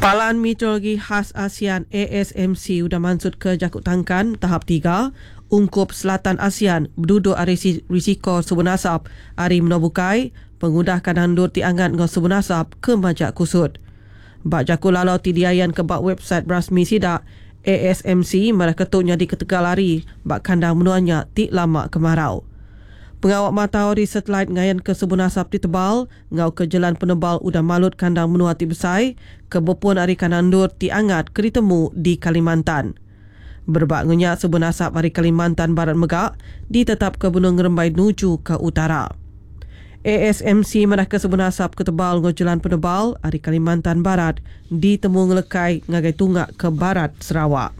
Palaan Meteorologi Khas ASEAN ASMC sudah mansut ke Jakut Tangkan tahap 3. Ungkup Selatan ASEAN berduduk risiko subunasab hari menabukai pengudah kanandur tiangan dengan subunasab ke majak kusut. Bak jakut lalau tidiayan ke bak website rasmi sidak ASMC marah ketuknya di ketegal hari bak kandang menuanya ti lama kemarau. Pengawak matahari satelit ngayan ke subunasab di tebal, ngau ke jalan penebal udah malut kandang menua ti besai, ke bopun hari kanandur ti angat ke ditemu di Kalimantan. Berbak ngenyak subunasab hari Kalimantan Barat Megak, ditetap ke Gunung Ngerembai nuju ke utara. ASMC marah ke subunasab ke tebal ngau jalan penebal hari Kalimantan Barat, ditemu ngelekai ngagai tunggak ke Barat Sarawak.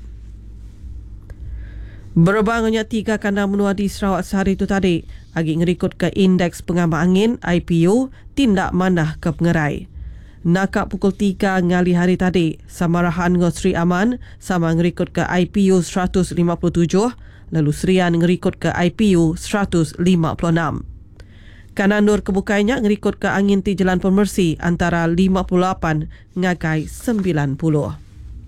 Berbangnya 3 kandang menua di Sarawak sehari itu tadi, agi ngerikut ke indeks pengambang angin IPU tindak manah ke pengerai. Nakak pukul 3 ngali hari tadi, Samarahan dengan Sri Aman sama ngerikut ke IPU 157, lalu Serian ngerikut ke IPU 156. Kanandur kebukainya ngerikut ke angin ti jalan pemersi antara 58 ngagai 90.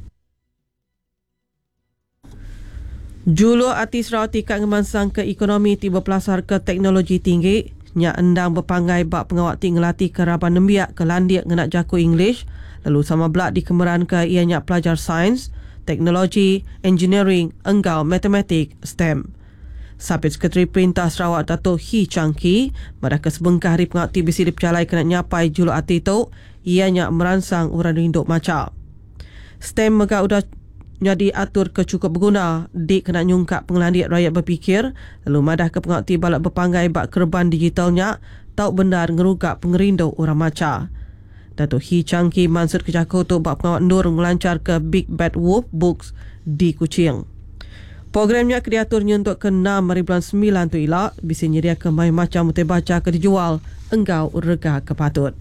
Julu artis Sarawak tikak ngemansang ke ekonomi tiba pelasar ke teknologi tinggi, nya endang berpangai bak pengawak ti ngelatih ke raban nembiak ke landiak ngenak jaku English, lalu sama belak dikemeran ke ianya pelajar sains, teknologi, engineering, enggau matematik, STEM. Sabit Sekretari Perintah Sarawak Dato' Hee Chang Kee, pada kesebengkah hari pengawak ti bisi dipecalai kena nyapai julu artis tu, ianya meransang urang rinduk maca. STEM megak udah jadi atur ke cukup berguna di kena nyungkap pengelandiak rakyat berfikir, lalu madah ke pengawak ti balak berpanggai bak kerban digitalnya tau benar ngerugak pengerindu orang maca. Dato' Hee Chang Kee mansut ke Jakarta tu bak pengawak Nur melancar ke Big Bad Wolf Books di Kuching. Programnya diaturnya untuk ke 6 hari bulan 9 tu ilak, bisa nyedia ke mai macam mutai baca ke dijual, enggau rega kepatut.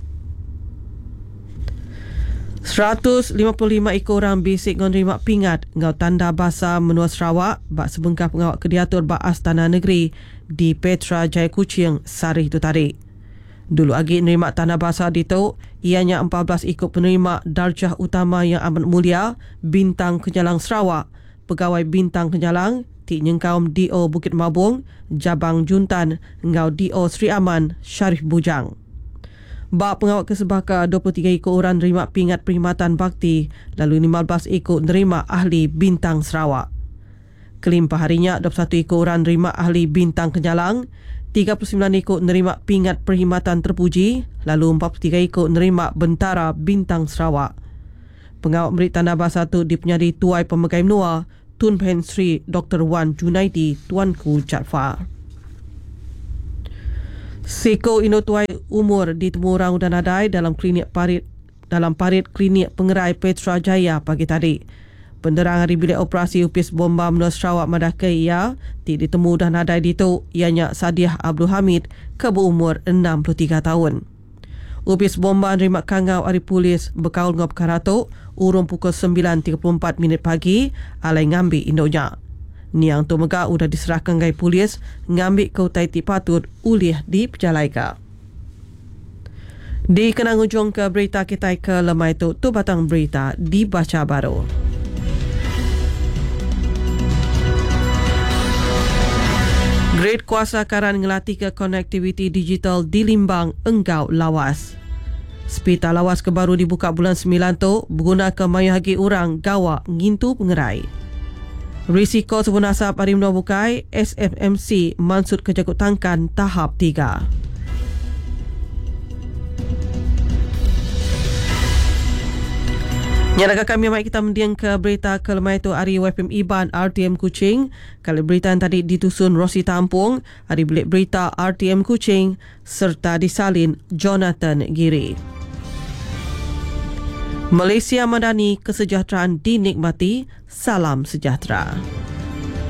155 ekor orang bisik menerima pingat ngau tanda bahasa menua Sarawak bak sebengkah pengawak kediatur bak Astana Negeri di Petra Jaya Kuching sari itu tadi. Dulu agi menerima tanda bahasa itu, ianya 14 ekor penerima darjah utama yang amat mulia Bintang Kenyalang Sarawak, Pegawai Bintang Kenyalang, Ti Nyengkaum DO Bukit Mabung, Jabang Juntan, ngau DO Sri Aman, Syarif Bujang. Bak pengawak kesebaka 23 ekor orang nerima pingat perkhidmatan bakti, lalu 15 ekor nerima ahli Bintang Sarawak. Kelimpah harinya 21 ekor orang nerima ahli Bintang Kenyalang, 39 ekor nerima pingat perkhidmatan terpuji, lalu 43 ekor nerima Bentara Bintang Sarawak. Pengawak beri tanda bahasa tu dipenyadi Tuai Pemegai Menua, Tun Pen Sri Dr. Wan Junaidi Tuanku Jaafar. Seko Inotuai umur ditemu orang udan adai dalam parit klinik pengerai Petra Jaya pagi tadi. Penderang hari bilik operasi upis bomba menua Sarawak Madake ia ditemu udan adai ditu ianya Sadiah Abdul Hamid ke berumur 63 tahun. Upis bomba nerima kangau hari polis berkaul dengan perkara tu urung pukul 9.34 minit pagi alai ngambil indoknya. Niang tu megak sudah diserahkan gai polis ngambil ke utai ti patut ulih di Pejalaika. Di kenang ujung ke berita kita ke lemai tu batang berita dibaca baru. Grade kuasa karan ngelatih ke konektiviti digital di Limbang enggau lawas. Spita lawas ke baru dibuka bulan 9 tu berguna ke mayahagi orang gawa ngintu pengerai. Risiko subunasab hari menua bukai, SFMC mansut ke Jakut Tangkan tahap 3. Nyalakan kami mai kita mendiang ke berita kelemai itu hari WFM Iban RTM Kuching. Kali berita yang tadi ditusun Rosi Tampung, hari bilik berita RTM Kuching serta disalin Jonathan Giri. Malaysia Madani, kesejahteraan dinikmati. Salam sejahtera.